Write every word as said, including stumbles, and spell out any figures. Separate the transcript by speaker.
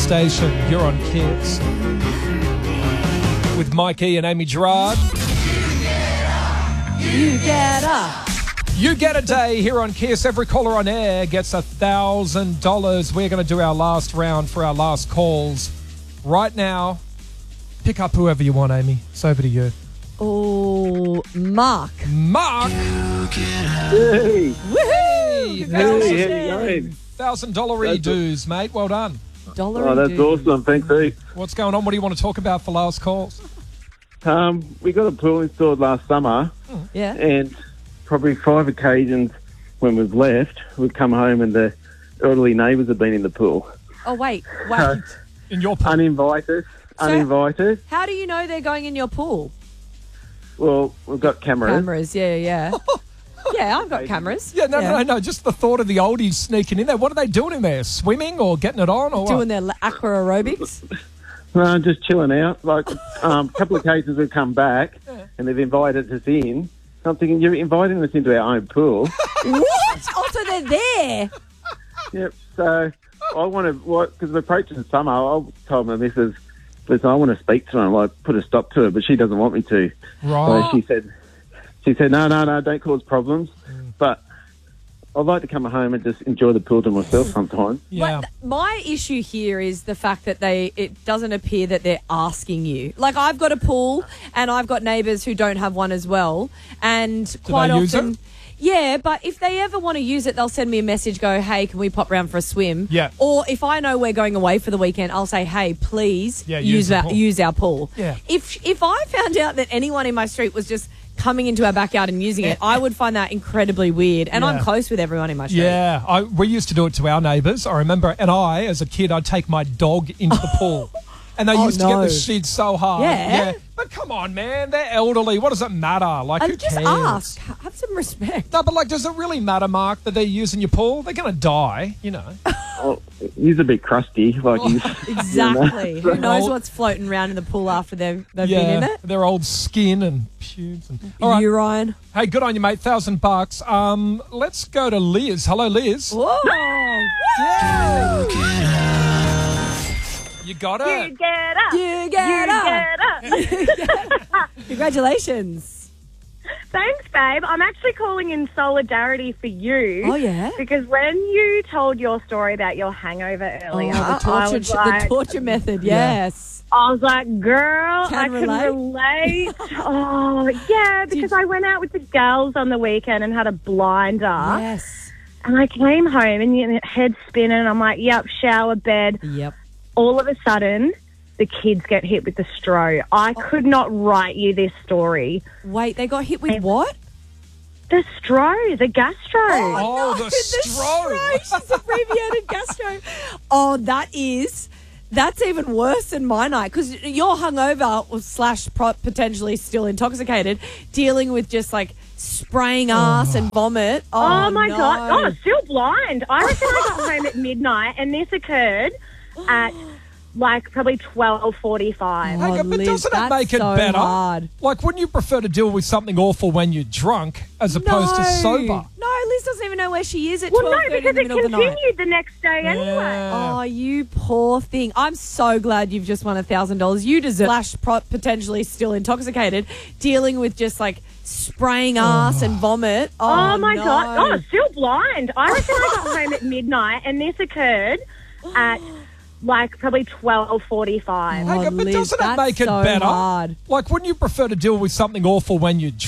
Speaker 1: station. You're on Kiss with Mike E and Amy Gerard.
Speaker 2: You get up.
Speaker 1: You get a day here on Kiss. Every caller on air gets a thousand dollars. We're going to do our last round for our last calls right now. Pick up whoever you want, Amy. It's over to you.
Speaker 2: Oh, Mark.
Speaker 1: Mark.
Speaker 3: Hey.
Speaker 2: Woohoo!
Speaker 3: Hey, how you going?
Speaker 1: Thousand dollar dues, mate. Well done.
Speaker 2: Dollar
Speaker 3: Oh, that's awesome. Thanks, Heath.
Speaker 1: What's going on? What do you want to talk about for last calls?
Speaker 3: Um, we got a pool installed last summer,
Speaker 2: Yeah.
Speaker 3: and probably five occasions when we've left, we've come home and the elderly neighbours have been in the pool.
Speaker 2: Oh, wait. Wait.
Speaker 1: In your pool?
Speaker 3: Uninvited.
Speaker 2: So-
Speaker 3: uninvited.
Speaker 2: How do you know they're going in your pool?
Speaker 3: Well, we've got cameras.
Speaker 2: Cameras, yeah, yeah. Yeah, I've got cameras.
Speaker 1: Yeah, no, no, no, no. Just the thought of the oldies sneaking in there. What are they doing in there? Swimming or getting it on or
Speaker 2: Doing
Speaker 1: what?
Speaker 2: their la- aqua aerobics.
Speaker 3: No, just chilling out. Like um, a couple of occasions we've come back and they've invited us in. I'm thinking, you're inviting us into our own pool.
Speaker 2: What? Oh, so they're there.
Speaker 3: Yep. So I want to, what? Because we're approaching summer. I told my missus, listen, I want to speak to her and like put a stop to it, but she doesn't want me to.
Speaker 1: Right.
Speaker 3: So she said, she said, no, no, no, don't cause problems. Mm. But I'd like to come home and just enjoy the pool to myself sometimes.
Speaker 1: Yeah.
Speaker 2: But my issue here is the fact that they it doesn't appear that they're asking you. Like, I've got a pool and I've got neighbours who don't have one as well. And quite
Speaker 1: they use
Speaker 2: often...
Speaker 1: it?
Speaker 2: Yeah, but if they ever want to use it, they'll send me a message, go, hey, can we pop round for a swim?
Speaker 1: Yeah.
Speaker 2: Or if I know we're going away for the weekend, I'll say, hey, please
Speaker 1: Yeah, use
Speaker 2: use,
Speaker 1: the
Speaker 2: our,
Speaker 1: pool.
Speaker 2: use our pool.
Speaker 1: Yeah.
Speaker 2: If, if I found out that anyone in my street was just coming into our backyard and using it, I would find that incredibly weird. And
Speaker 1: Yeah.
Speaker 2: I'm close with everyone in my street.
Speaker 1: Yeah, I, we used to do it to our neighbours. I remember, and I, as a kid, I'd take my dog into the pool. And they
Speaker 2: Oh,
Speaker 1: used to get
Speaker 2: no.
Speaker 1: the shit so hard.
Speaker 2: Yeah?
Speaker 1: But come on, man. They're elderly. What does it matter? Like,
Speaker 2: And
Speaker 1: who
Speaker 2: just
Speaker 1: cares?
Speaker 2: ask. Have some respect.
Speaker 1: No, but like, does it really matter, Mark, that they're using your pool? They're going to die, you know.
Speaker 3: Oh, he's a bit crusty. Like he's,
Speaker 2: Exactly.
Speaker 3: You know?
Speaker 2: Who knows
Speaker 1: Old-
Speaker 2: what's floating around in the pool after they've, they've
Speaker 1: yeah,
Speaker 2: been in it?
Speaker 1: their old skin and pubes. And, all right.
Speaker 2: Urine.
Speaker 1: Hey, good on you, mate. Thousand bucks. Um, let's go to Liz. Hello, Liz.
Speaker 2: Whoa.
Speaker 1: Yeah. You got it.
Speaker 4: You get up.
Speaker 2: You get
Speaker 4: you
Speaker 2: up.
Speaker 4: get up.
Speaker 2: Congratulations.
Speaker 4: Thanks, babe. I'm actually calling in solidarity for you.
Speaker 2: Oh, yeah?
Speaker 4: Because when you told your story about your hangover earlier,
Speaker 2: Oh, the
Speaker 4: I
Speaker 2: torture,
Speaker 4: was like,
Speaker 2: the torture method, yes.
Speaker 4: I was like, girl,
Speaker 2: Can
Speaker 4: I
Speaker 2: relate?
Speaker 4: can relate. Oh, yeah, because I went out with the girls on the weekend and had a blinder.
Speaker 2: Yes.
Speaker 4: And I came home and you know, head spinning. I'm like, yep, shower, bed.
Speaker 2: Yep.
Speaker 4: All of a sudden, the kids get hit with the stro. I could not write you this story.
Speaker 2: Wait, they got hit with what?
Speaker 4: The stro, the gastro.
Speaker 1: Oh,
Speaker 2: no,
Speaker 1: the stro.
Speaker 2: She's abbreviated gastro. Oh, that is... That's even worse than my night because you're hungover or slash pro- potentially still intoxicated, dealing with just like spraying ass and vomit. Oh,
Speaker 4: Oh, my
Speaker 2: no.
Speaker 4: God. Oh, still blind. I reckon I got home at midnight and this occurred at like probably twelve forty-five.
Speaker 2: Oh,
Speaker 1: Hey, but
Speaker 2: Liz,
Speaker 1: doesn't it
Speaker 2: that's
Speaker 1: make it
Speaker 2: so
Speaker 1: better?
Speaker 2: hard.
Speaker 1: Like, wouldn't you prefer to deal with something awful when you're drunk as opposed to sober?
Speaker 2: No, Liz doesn't even know where she is at
Speaker 4: Well,
Speaker 2: twelve
Speaker 4: no,
Speaker 2: thirty in
Speaker 4: because
Speaker 2: the
Speaker 4: it
Speaker 2: middle of the night.
Speaker 4: continued the next day anyway.
Speaker 1: Yeah.
Speaker 2: Oh, you poor thing. I'm so glad you've just won a thousand dollars. You deserve slash pro- potentially still intoxicated, dealing with just like spraying ass and vomit. Oh,
Speaker 4: Oh, my
Speaker 2: no.
Speaker 4: God. Oh, still blind. I reckon I got home at midnight and this occurred at like probably twelve forty-five.
Speaker 2: Oh,
Speaker 1: Hey, but
Speaker 2: Liz,
Speaker 1: doesn't it
Speaker 2: that's
Speaker 1: make it
Speaker 2: so
Speaker 1: better?
Speaker 2: hard.
Speaker 1: Like, wouldn't you prefer to deal with something awful when you're